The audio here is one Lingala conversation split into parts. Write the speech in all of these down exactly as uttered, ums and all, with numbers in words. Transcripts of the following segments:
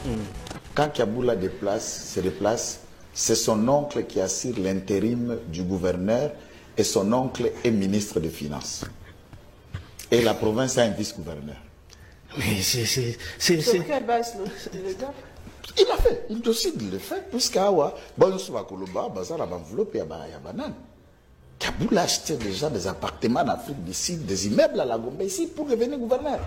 Mm. Quand Kiaboula déplace, se déplace, c'est son oncle qui assure l'intérim du gouverneur et son oncle est ministre des Finances. Et la province a un vice-gouverneur. Mais c'est... Sur quelle base le gars? Il a fait, il décide de le faire, puisqu'Awa, bon, sur la Koloba, ça a enveloppé à Banane. Kiaboula a acheté déjà des appartements en Afrique du Sud, des immeubles à la Gombe ici pour devenir gouverneur.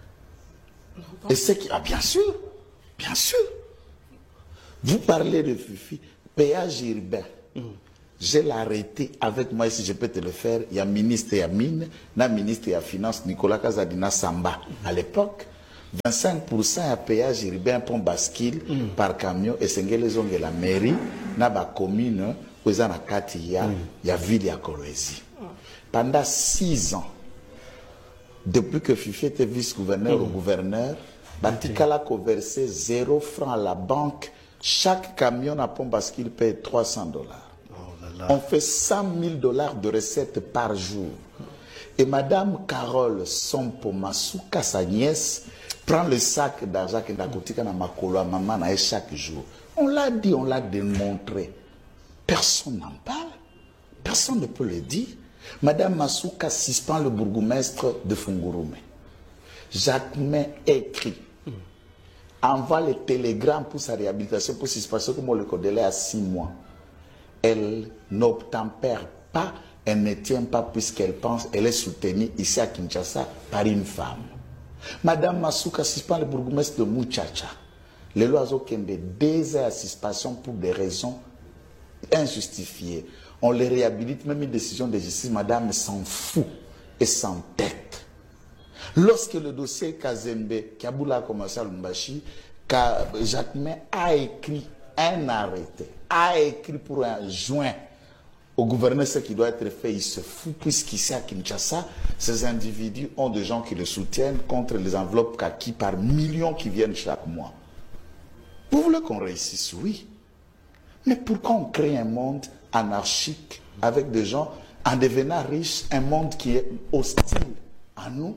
Et c'est qui. Ah, bien sûr, bien sûr. Vous parlez de Fifi, péage urbain. Mm. Je l'ai arrêté avec moi, si je peux te le faire. Il y a ministre et à mine, na ministre et à finance, Nicolas Kazadina Samba. Mm. À l'époque, vingt-cinq pour cent à péage urbain pour bascule mm. par camion et c'est les onges la mairie, na ba commune, où il y a Katia, il y a ville à Kolwezi. Pendant six ans, depuis que Fifi était vice-gouverneur mm. au gouverneur, Batikala a versé zéro franc à la banque. Chaque camion à pont bascule paye trois cents dollars. On fait cent mille dollars de recettes par jour. Et Madame Carole Sompo Masuka, sa nièce, prend le sac d'argent que Nakotika na makolo à maman chaque jour. On l'a dit, on l'a démontré. Personne n'en parle. Personne ne peut le dire. Madame Masuka suspend le bourgmestre de Fungurume. Jacquemin écrit, envoie les télégrammes pour sa réhabilitation, pour suspension, comme on le connaît à six mois. Elle n'obtempère pas, elle ne tient pas puisqu'elle pense, elle est soutenue ici à Kinshasa par une femme. Madame Masuka suspend le bourgmestre de Muchacha. Le loiseau Kembe, deux heures à suspension pour des raisons injustifiées. On les réhabilite, même une décision de justice, madame s'en fout et s'entête. Lorsque le dossier Kazembe, Kiaboula a commencé à Lumbashi, Jacquemin a écrit un arrêté, a écrit pour un joint au gouverneur ce qui doit être fait, il se fout, puisqu'ici à Kinshasa, ces individus ont des gens qui le soutiennent contre les enveloppes kaki par millions qui viennent chaque mois. Vous voulez qu'on réussisse? Oui. Mais pourquoi on crée un monde anarchique avec des gens, en devenant riches, un monde qui est hostile à nous?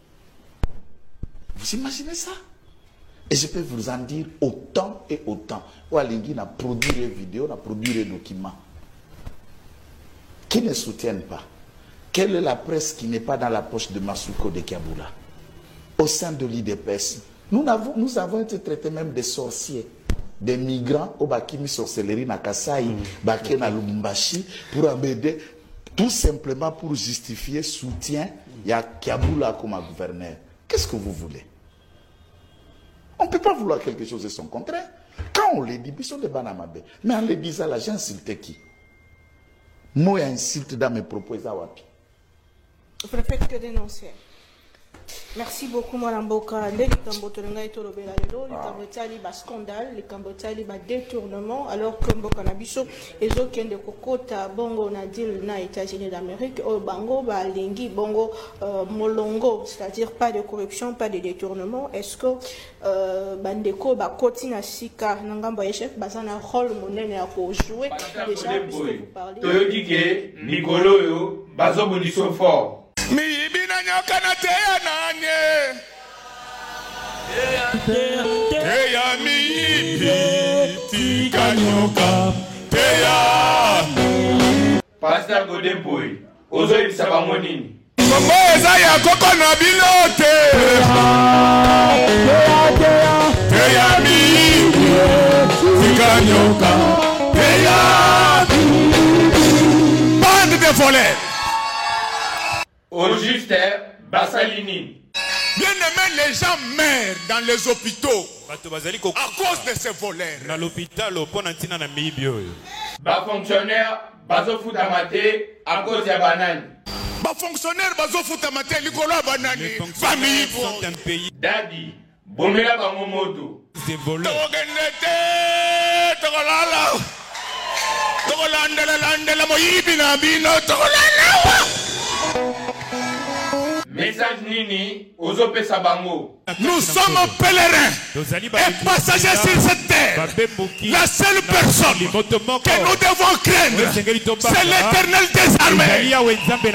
Vous imaginez ça? Et je peux vous en dire autant et autant. Oualingui a produit des vidéos, a produit des documents qui ne soutiennent pas. Quelle est la presse qui n'est pas dans la poche de Masuko de Kiaboula? Au sein de l'I D P S, nous avons, nous avons été traités même des sorciers, des migrants au Bakimi sorcellerie na Kasai, mm. Baké na Lubumbashi, pour embêter, tout simplement pour justifier soutien, il y a Kiaboula comme gouverneur. Qu'est-ce que vous voulez? On ne peut pas vouloir quelque chose de son contraire. Quand on le dit, ils sont des banamabé. Mais en le disant là, j'ai insulté qui? Moi, insulte dans mes propos. Je préfère que dénoncer. Merci beaucoup, Mme Boka. Les Cambotolanga et Tolobela, les Cambotali, scandale, les Cambotali, détournement, alors que Mboka Nabiso, et autres qui ont des Kokota, Bongo, Nadil, na États-Unis d'Amérique, au Bango, Balingi, Bongo, Molongo, c'est-à-dire pas de corruption, pas de détournement. Est-ce que Bandeko, Bakotina Sika, Nangamba Chef, Bazana rôle monnaie à jouer déjà, puisque vous parlez. Toyodike, Nicolo, Bazo Boniso fort. Mi ibina nyoka na teya nanye Teya mi ibi tika nyoka Teya Pastor Godemboy, Ozo ibisaba monini Kombo eza ya koko na bilote Teya mi ibi tika nyoka Teya Bande de volets. Au juste, Bassalini. Bien aimé, les gens meurent dans les hôpitaux à cause de ces voleurs. Dans l'hôpital, Bas fonctionnaire, bazo foutamate à cause de banane. Bas fonctionnaire, bazo foutamate, likolo banane. Famille sont un pays. Daddy, bomela bangomoto. C'est voleur. Togenete, togolala. Togolandela landela moyibi na bino togolala. Message Nini, Ozope Sabango. Nous sommes pèlerins et passagers sur cette terre. La seule personne que nous devons craindre, c'est l'Éternel des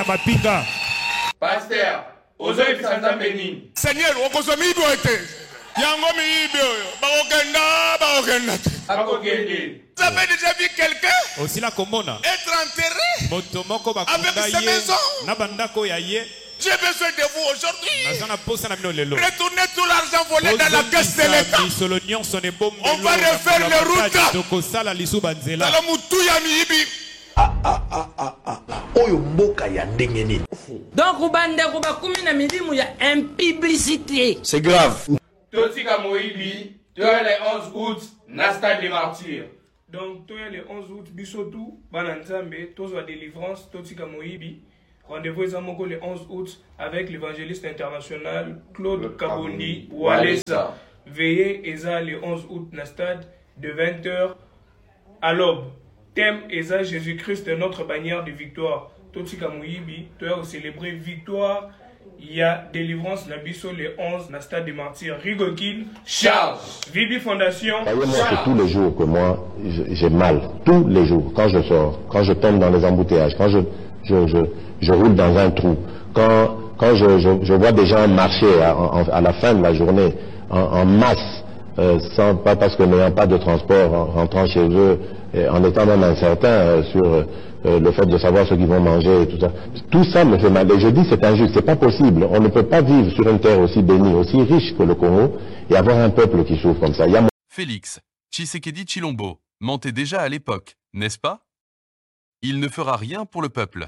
armées. Pasteur, Ozope Sanzambeni. Seigneur, Okozomi Boete. Yango miibi oyo. Bakokenda, bakokenda. Bakokende. Vous avez déjà vu quelqu'un Aussi la komona. être enterré Motomoko avec sa maison? Nabandako yaye. J'ai besoin de vous aujourd'hui. Retournez tout l'argent volé dans la caisse de l'État. On va refaire les routes. Dans la moutouya miibi. Ah ah ah ah ah. Oyo mboka ya ndenge nini. Donc ubande kuba kumi na milimu ya impiblicité. C'est grave. Totika Moïbi, tu as les onze août, Nasta des martyrs. Donc tu as les onze août, Bisotou, Bananzambe, Tozo à délivrance, Totika Moïbi. Rendez-vous Zamoko le onze août avec l'évangéliste international Claude Kabondi Walesa. Veillez Eza le onze août na stade de vingt heures à l'aube. Thème Eza Jésus-Christ notre bannière de victoire. Totika Moïbi, tu as célébré victoire. Il y a délivrance Nabiso le onze na stade des martyrs. Rigokin, Charles. Vibi Fondation. Croyez-moi, c'est tous les jours que moi j'ai mal. Tous les jours. Quand je sors, quand je tombe dans les embouteillages, quand je, je, je, je roule dans un trou, quand, quand je, je, je vois des gens marcher à, à, à la fin de la journée en, en masse, euh, sans, pas parce que n'ayant pas de transport, en rentrant chez eux, et en étant même incertain euh, sur euh, le fait de savoir ce qu'ils vont manger et tout ça. Tout ça me fait mal. Et je dis c'est injuste, c'est pas possible. On ne peut pas vivre sur une terre aussi bénie, aussi riche que le Congo et avoir un peuple qui souffre comme ça. Il y a... Félix Tshisekedi Tshilombo mentait déjà à l'époque, n'est-ce pas? Il ne fera rien pour le peuple.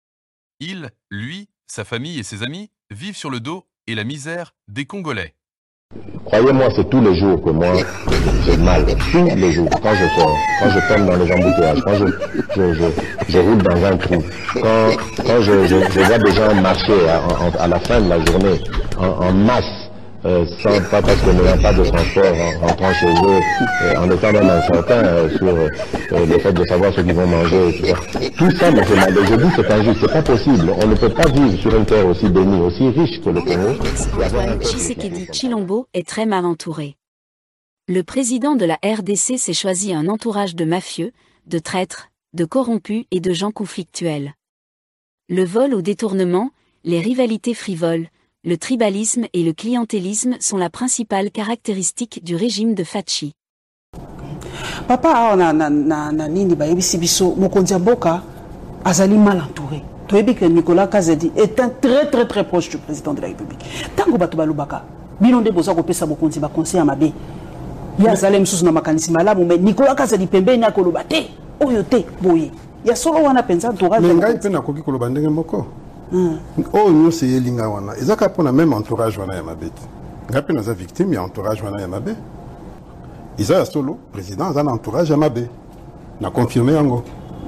Il, lui, sa famille et ses amis vivent sur le dos et la misère des Congolais. Croyez-moi, c'est tous les jours que moi j'ai mal. Tous les jours, quand je sors, quand je tombe dans les embouteillages, quand je, je, je, je roule dans un trou, quand, quand je, je, je vois des gens marcher à, à, à la fin de la journée en, en masse, euh, sans, pas parce que n'ayant pas de transport, en rentrant chez eux, euh, en étant même incertain euh, sur euh, le fait de savoir ce qu'ils vont manger et tout ça. Tout ça me fait mal. Et je dis c'est injuste, c'est pas possible. On ne peut pas vivre sur une terre aussi bénie, aussi riche que le Congo. Antoine Tshisekedi Tshilombo est très mal entouré. Le président de la R D C s'est choisi un entourage de mafieux, de traîtres, de corrompus et de gens conflictuels. Le vol au détournement, les rivalités frivoles, le tribalisme et le clientélisme sont la principale caractéristique du régime de Fachi. Papa na na na na nini ba yebisi biso mokonzi mboka azali mal entouré. Toyebi que Nicolas Kazadi est un très très très proche du président de la République. Tango bato balubaka bino nde boza ko pesa mokonzi ba conseil amabe. Ya zalem susu na makanisi malamu mais Nicolas Kazadi pembeni akoloba te oyo te boye. Ya solo wana penza entourage. Mais ngai pe na koki koloba ndenge moko. Oh nous c'est Elinga wana. Ezaka pona même entourage wana ya mabete. Ngai pe na za victime ya entourage wana ya mabe. Isa solo président a un entourage à mabe. Na confirmé yango.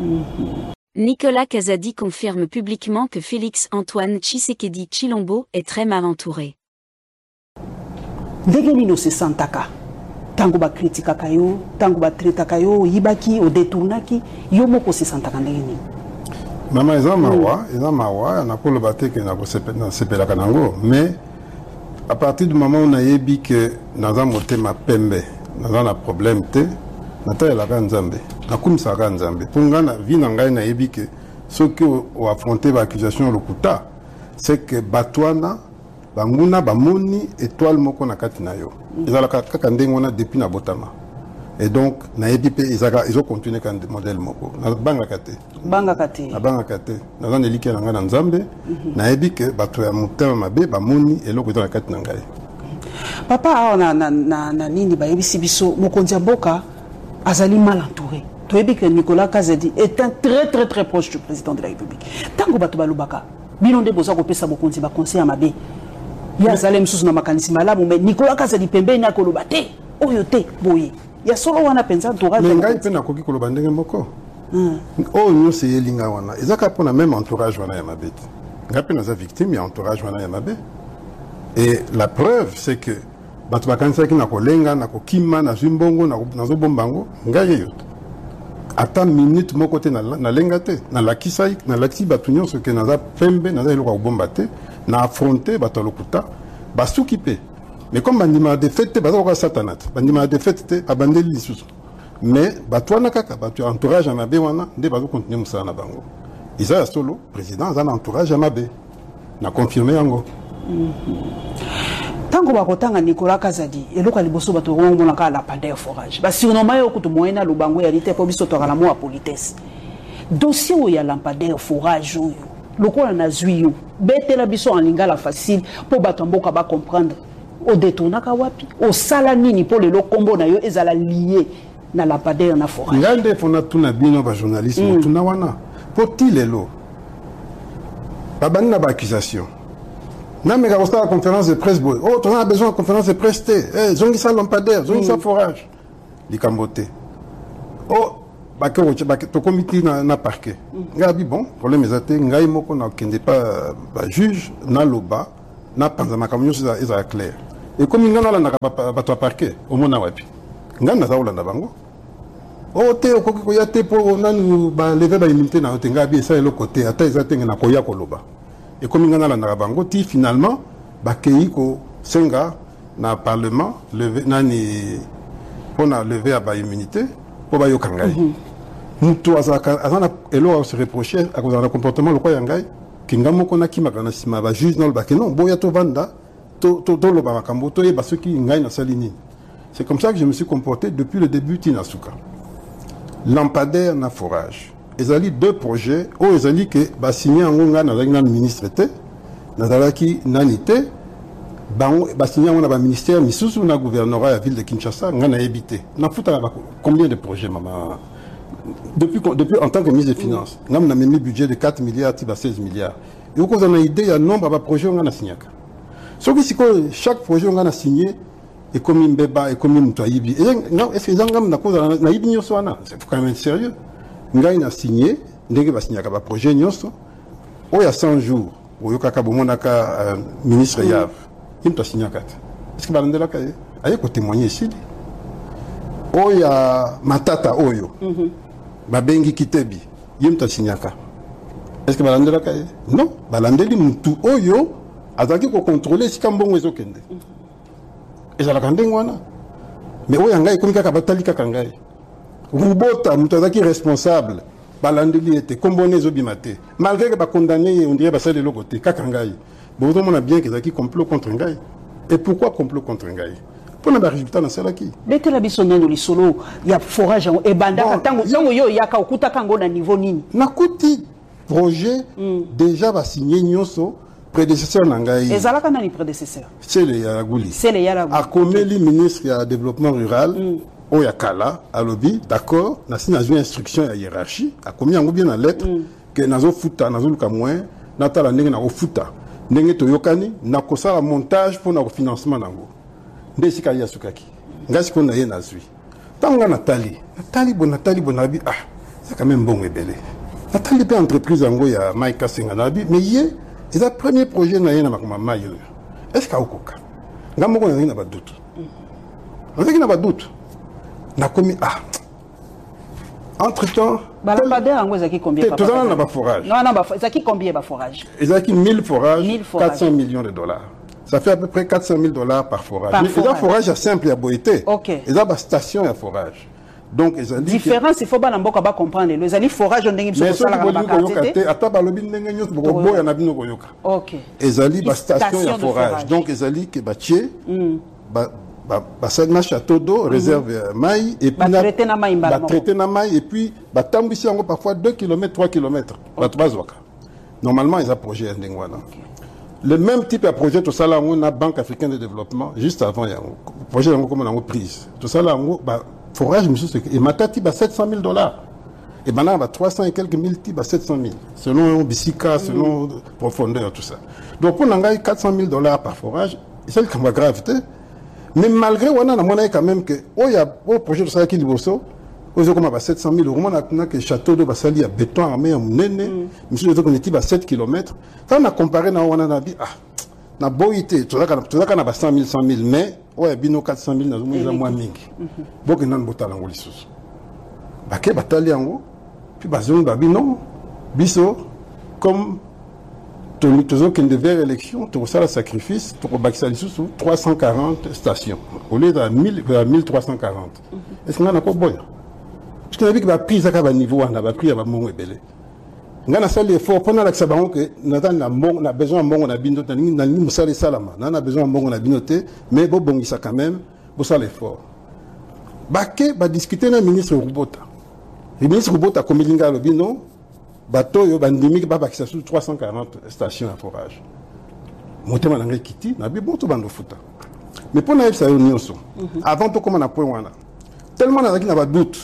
Nicolas Kazadi confirme publiquement que Félix Antoine Tshisekedi Tshilombo est très mal entouré. Ndenge nino se santaka. Tango ba kritika kayo, tango ba treta kayo, yibaki o détournaki, yo moko se santaka ndenge nini. Mama eza mawa, eza mawa, na ko le baté que na ko sepela kanango, mais à partir du moment où on a yebi que dans un motema pembe, dans un problème te, na ta la kanzambe, na kumsa kanzambe. Pour ngana vi na ngai na yebi que ce que o affronter ba accusation lokuta, c'est que batwana banguna bamoni étoile moko na kati na yo. Ezala kaka ndenge wana depuis na botama. Et donc na yebi pe ezaka ils ont continué kan modèle moko. Na banga kate. Banga kate. Na banga kate. Na zan elike na ngana nzambe, na yebi que bato ya motema mabe bamoni eloko na kati na ngai. Papa na na na na nini ba yebisi biso mokonzi mboka azali mal entouré. Toyebi que Nicolas Kazadi est un très très très proche du président de la République. Tango bato balubaka bino nde boza ko pesa mokonzi ba conseil amabe. Ya zalem susu na makanisi malamu mais Nicolas Kazadi pembeni akoloba te oyo te boye. Ya solo wana penza entourage. Mais ngai pe na koki koloba ndenge moko. Oh nous c'est Elinga wana. Ezaka pona même entourage wana ya mabete. Ngai pe na za victime ya entourage wana ya mabe. Et la preuve c'est que bato bakanisa ki na kolenga na kokima na zimbongo na zo bombango ngai yo. Ata minute moko te na na lenga te na lakisa na lakisi bato nyonso ke na za pembe na za eloko bomba te na affronter bato lokuta basuki pe. Mais comme bandima de fête bazo ko satanat bandima de fête abandeli lisusu. Mais bato wana kaka bato entourage à mabe wana nde bazo continuer musala na bango. Isa solo président za entourage à mabe. Na confirmer yango. Tango bakotanga Nicolas Kazadi eloko liboso bato ngomona ka la pandeur forage ba surnommé yo kutu moyena lubango ya lite po biso to kala mo a politesse dossier où ya lampadaire forage yo lokola na zwi yo betela biso en lingala facile po bato mboka ba comprendre o détournaka wapi o sala nini po le kombo na yo ezala lié na lampadaire na forage ngande fona tuna bino ba journaliste mm. tuna wana po tilelo babani na ba accusation. Non, mais quand on a la conférence de presse, oh, on a besoin de conférence de presse, eh, zongi sa lampadaire, zongi sa forage, les cambotés. Oh, bah que to comité na parquet. Ngabi bon, problème est até, ngai moko na kende pas juge na loba, na panzama camion c'est ça clair. Et comme ngana la na ba to parquet, au mona wapi. Ngana za olanda bango. Oh, te ko ko ya te po nanu ba lever ba immunité na tenga bi ça le côté, ata ezate na koya koloba. Et comme il y a la bango, finalement, bakei ko senga na parlement levé nani on a levé à ba immunité pour ba yokangai. Mutu azaka azana elo se reprocher à cause de comportement le quoi yangai kingamo kona kimakana sima ba juge non ba que non boya to vanda to to to lo ba makambo to e ba ceux qui ngai na salini. C'est comme ça que je me suis comporté depuis le début Tinasuka. Lampadaire na forage. Ils ont deux projets, où ils ont dit que bah signé en Onga dans le ministre était, dans la qui n'anité, bah signé en un ministère, mais sous un gouvernorat à la ville de Kinshasa, on a habité. On foutu combien de projets, maman? Depuis depuis en tant que ministre des Finances, on a mis un budget de quatre milliards, à seize milliards. Et au cause on a idée, il y a un nombre de projets on a signé. Sauf que chaque projet on a signé. Et comme une béba et comme une toyibi. Est-ce que les gens ont cause na ibi nyoso ana? C'est quand même sérieux. Ngai na signé, ndenge ba signé ka projet nyoso. O ya cent jours, o yoka ka bomonaka ministre Yav. Il t'a signé kat. Est-ce que ba ndela ka aye ko témoigner ici? O ya matata oyo. Ba bengi kitebi. Yim t'a signé ka. Est-ce que ba ndela ka? Non, ba landeli mutu oyo azaki ko contrôler si kambongo ezokende. Et ça la kandengwana. Mais où yangai comme kaka batali kaka ngai. Rubota mutazaki responsable. Balandeli était comboné zobimate. Malgré que ba condamné on dirait ba ça de l'autre côté kaka ngai. Bon on a bien que zaki complot contre ngai. Et pourquoi complot contre ngai? Pour na ba résultat na sala ki. Bete la biso nano li solo ya forage et banda tango tango yo yaka okuta kango na niveau nini. Nakuti projet déjà va signer nyoso. Prédécesseur Nangaï. Et Zalaka n'a ni prédécesseur. C'est le Yaragouli. C'est le Yaragouli. A comme le ministre du développement rural, au Yakala, à l'Obi, d'accord, n'a signé une instruction à hiérarchie, a commis un bien la lettre, que Nazo Futa, Nazo Lukamouin, Natala Nenge Nago Futa, Nenge Toyokani, n'a kosa un montage pour notre financement Nango. Ndesika Yasukaki. Ngassi qu'on a yé Nazui. Tanga Nathalie. Nathalie, bon Nathalie, bon Nabi, ah, c'est quand même bon et belé. Nathalie, pas entreprise Nango, il y a Maïka Senganabi, mais yé, c'est le premier projet na yena makoma mayo. Est-ce qu'il y a okoka? Ngamo ko na ba doute. On sait qu'il n'a pas doute. Na commis ah. Entre-temps, Balampadaire en zaki combien papa? Tout ça na ba forage. Non non ba zaki combien ba forage? Zaki mille forages, quatre cents millions de dollars. Ça fait à peu près quatre cent mille dollars par forage. Par Mais forage. Mais forage simple à boité. OK. Et ça ba station à forage. Donc, ils ont dit différence, il faut pas n'importe quoi comprendre. Les amis forage on dit mais ça la qualité. Attends, bah le bin n'engagne nous beaucoup boy en abino koyoka. Ok. Ils ont dit bah station de forage. Donc ils ont dit que bah tié, bah bah bah ça marche château d'eau réserve maï et puis bah traiter na maï bah traiter na maï et puis bah tambisi encore parfois deux kilomètres trois kilomètres. Bah trois zoaka. Normalement ils ont projet ndengwana. Le même type de projet tout ça là on a Banque africaine de développement juste avant il y a projet comme on a prise. Tout ça là on bah forage, monsieur, et Matati, bah, sept cent mille dollars. Et maintenant, bah, trois cents et quelques mille types, bah, sept cent mille. Selon Bissika, selon mm. profondeur, tout ça. Donc, pour n'engager quatre cent mille dollars par forage, c'est le cas de gravité. Mais malgré, on a quand même que, oh, il y a un projet de ça qui est bosso, on a comme sept cent mille euros, on a que le château de Bassali à béton armé en Néné, monsieur, on est à sept kilomètres. Quand on a comparé, on a dit, ah, na boité, tout ça, tout ça, on a cent mille, cent mille, mais, ouais, bino quatre cent mille, nous avons moins mingi. Donc, on a un botal en Oulissus. Baké batali en haut, puis bazon babi non, biso, comme tout ce qui devait élection, tout ça, le sacrifice, tout le baksali sous trois cent quarante stations, au lieu de mille trois cent quarante. Est-ce qu'on a encore bon? Parce qu'on a vu que la prise à un niveau, on a pris à mon belé. nga na sali effort pona la sabango que nata na mbongo na besoin mbongo na bino tani na ni musala salama na na besoin mbongo na bino te mais bo bongisa quand même bo sala effort bake ba discuter na ministre Rubota le ministre Rubota komilinga lo bino bato yo bandimi ba bakisa sur trois cent quarante stations à forage motema na ngai kiti na bi boto bando futa mais pona yebisa yo nyonso avant to koma na point wana tellement na na ba doute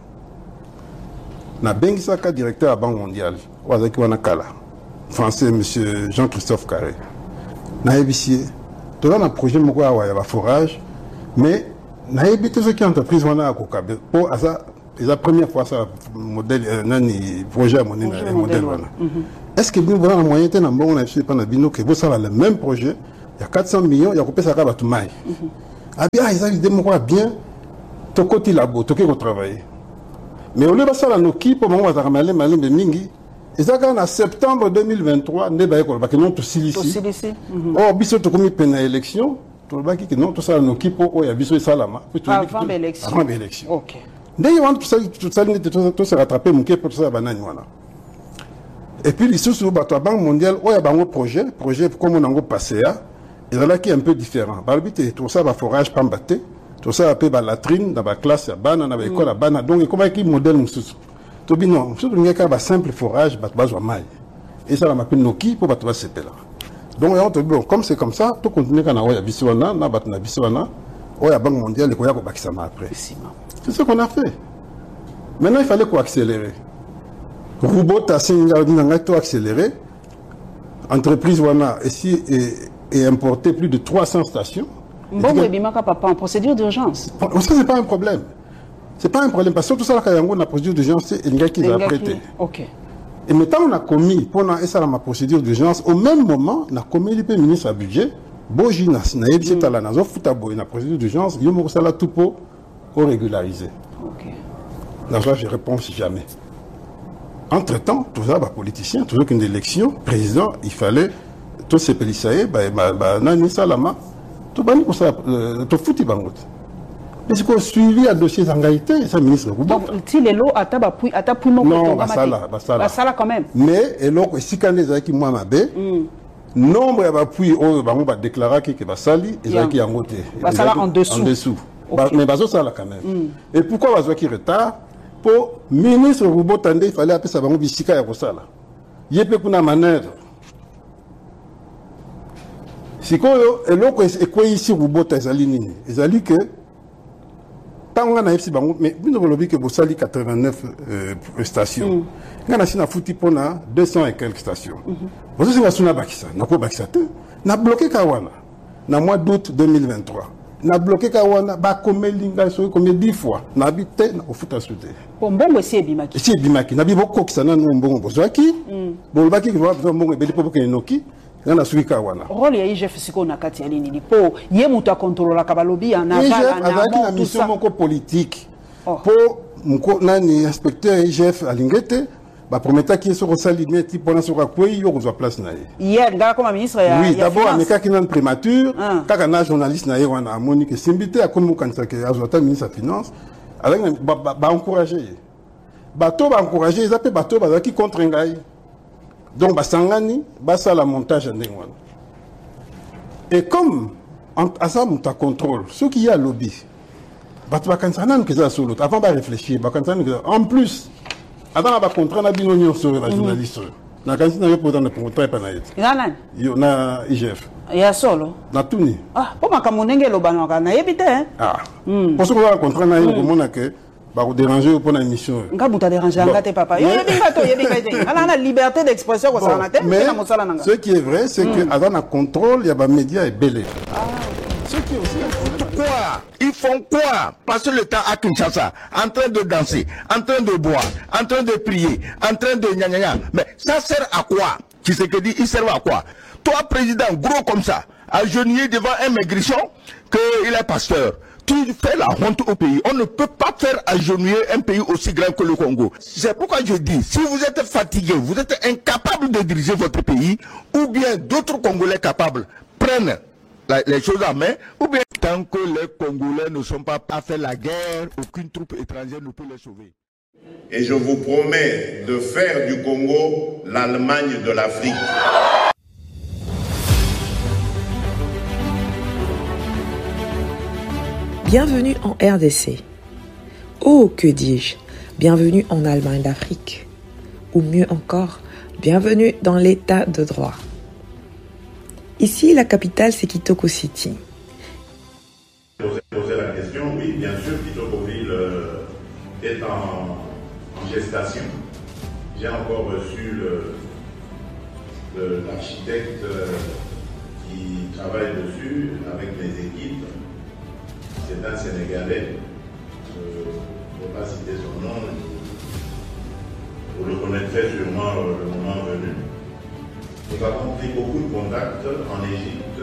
na bengisaka directeur à Banque mondiale wazaki wana kala français monsieur Jean-Christophe Carré na yebisi to na projet moko ya ya forage mais na yebite ce qui entreprise wana akokabe pour asa la première fois ça modèle nani projet mon modèle wana est-ce que nous avons un moyen de na mbongo na biso pas na bino que vous ça le même projet il y a quatre cents millions il y a coupé ça ka batu mai abi ah ils ont idée moko bien to côté labo to ko travailler mais au lieu de ça la noki pour moi ça ramalé malé de mingi et ça quand en septembre deux mille vingt-trois ne ba ko ba que non to silici oh biso to komi pena élection to ba ki non to ça la noki pour o ya biso salama avant l'élection avant l'élection OK d'ailleurs on tout ça tout ça tout se rattraper mon pour ça banane voilà et puis les sous la Banque mondiale il y a un projet projet comme on a passé à et là qui est un peu différent barbité tout ça va forage pas batté tout ça appelé la latrine dans la classe à bana dans l'école à bana donc comment qui modèle nous sous tout bien non surtout il y a un simple forage bat base à maille et ça la m'appelle Noki pour battre ce là donc on te bon comme c'est comme ça tout continue quand on a biswana na bat na biswana il y a Banque mondiale il y a quoi qui ça m'a après c'est ce qu'on a fait. Maintenant, il fallait quoi accélérer. Rubota a accéléré. Entreprise Wana ici et importé plus de trois cents stations. Bon, mais Bimaka papa en procédure d'urgence. Ça c'est pas un problème. C'est pas un problème parce que tout ça là quand on a procédure d'urgence c'est un gars qui l'a prêté. OK. Et maintenant on a commis pendant ça ma procédure d'urgence au même moment on a commis le ministre à budget Boji na na yebisi tala na zo futa boy na procédure d'urgence yo mo sala tout pour régulariser. OK. Là, je réponds jamais. Entre-temps, tout ça, bah, politicien, toujours qu'une élection, président, il fallait, tous ces pélissaïs, bah, bah, bah, nani salama, tout bani pour ça, tout fouti bangot. Mais c'est qu'on suivi à dossier d'engagité, ça, ministre. Donc, si les lots, à ta puis, à ta puis, mon non, bah, ça là, bah, ça là. Bah, ça là, quand même. Mais, et l'autre, si quand les gens qui m'ont mabé, nombre, il va puis, on va déclarer qu'il va sali, et qui a monté. Bah, ça là, en dessous. En dessous. Okay. Mais bazo ça là quand même. Mm. Et pourquoi bazo qui retard pour ministre Rubotande il fallait appeler ça bango bisika ya kosala. Yepe kuna manœuvre. Sikoyo eloko ekwe ici Rubota ezali nini? Ezali que tanga na epsi bango mais bino lobi que bosali quatre-vingt-neuf euh, stations. Ngana sina futi pona deux cents et quelques stations. Bozo singa suna bakisa, nako bakisa te. Na bloqué kawana na mois d'août deux mille vingt-trois. Na bloqué kawana ba komelinga so comme dix fois na habité na ofuta souté bon mbongo si ebimaki si ebimaki na bibo kokisana no mbongo bozwaki bon baki ko ba mbongo ebeli po ke noki na suki kawana rôle ya I G F siko na kati ya nini po ye muta contrôler ka balobi na bala na na mission moko politique po mko nani inspecteur I G F alingete ba prometa qui est rosali mais ti pona sur quoi yo ko place na ye hier nga comme ministre ya oui d'abord ameka ki nan primature kaka na journaliste na ye wana Monique Simbité a comme kanisa ke azota ministre de finance avec ba ba encourager bato ba encourager ils appellent bato ba qui contre ngai donc ba sangani ba ça la montage ndenge wana et comme à ça monta contrôle ce qui y a lobby bato ba kanisa nan que ça solo avant ba réfléchir ba kanisa en plus avant la contrat na bino nyonso la journaliste na kanisi na yo pour na contrat pa na yete na nani yo na I G F ya solo na tuni ah po makamunenge lo banaka na yebite hein ah pour ce que la contrat na yo komona que ba ko déranger pour na émission nga buta déranger ngate papa yo yebinga to yebinga te ala na liberté d'expression ko sana te mais ce qui est vrai c'est que avant la contrôle il y a ba médias et belé ah ce qui est aussi quoi? Ils font quoi? Passer le temps à Kinshasa, en train de danser, en train de boire, en train de prier, en train de gna gna gna. Mais ça sert à quoi? Tu sais que dit, il sert à quoi? Toi, président, gros comme ça, agenouillé devant un maigrichon, qu'il est pasteur. Tu fais la honte au pays. On ne peut pas faire agenouiller un pays aussi grand que le Congo. C'est pourquoi je dis, si vous êtes fatigué, vous êtes incapable de diriger votre pays, ou bien d'autres Congolais capables prennent les choses en main, ou bien tant que les Congolais ne sont pas à faire la guerre, aucune troupe étrangère ne peut les sauver. Et je vous promets de faire du Congo l'Allemagne de l'Afrique. Bienvenue en R D C. Oh, que dis-je, bienvenue en Allemagne d'Afrique. Ou mieux encore, bienvenue dans l'état de droit. Ici, la capitale, c'est Kitoko City. Poser la question, oui, bien sûr, Kitokoville euh, est en, en gestation. J'ai encore reçu l'architecte euh, qui travaille dessus avec mes équipes. C'est un Sénégalais. Je ne vais pas citer son nom. Vous le connaîtrez sûrement le moment venu. Nous avons pris beaucoup de contacts en Égypte,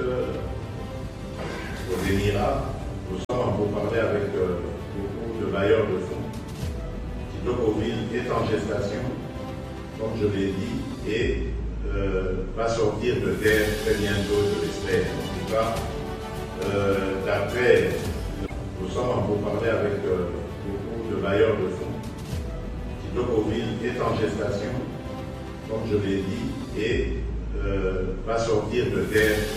aux Émirats. Nous sommes en pourparlers avec euh, beaucoup de bailleurs de fonds. Kitokoville est en gestation, comme je l'ai dit, et euh, va sortir de terre très bientôt, je l'espère. En tout cas, euh, d'après, nous sommes en pourparlers avec euh, beaucoup de bailleurs de fonds. Kitokoville est en gestation, comme je l'ai dit, et euh, va sortir de terre.